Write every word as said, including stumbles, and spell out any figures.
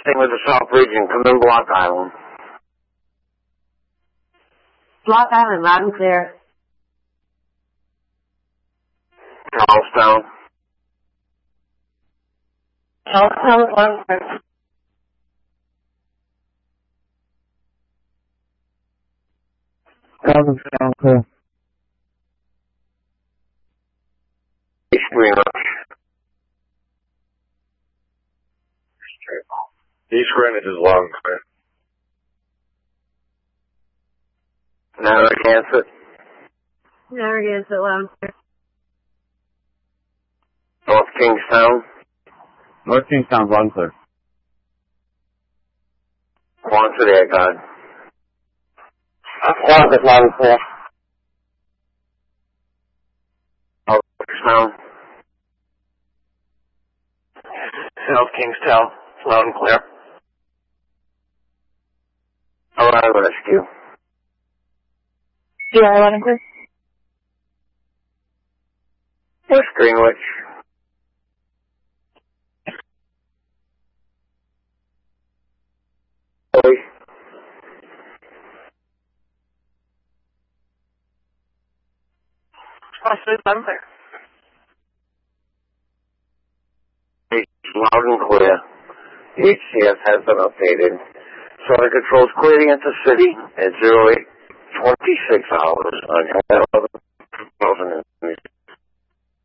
Same with the South Region. Come in Block Island. Block Island, loud and clear. Charlestown. Charlestown, loud and clear. Charlestown, clear. East Greenwich. East Greenwich is loud and clear. Narragansett. Narragansett, loud and clear. North Kingstown. North Kingstown, loud and clear. Quonset, Air Guard. Quonset, loud and clear. Kingstown. South Kingstown, loud and clear. Alright, Rescue. D R loud and clear. West Greenwich. Philly. Crossroads, loud and clear. Loud and clear. H C S has been updated. Southern Control's clear the intercity at zero eight twenty-six hours on eleven two thousand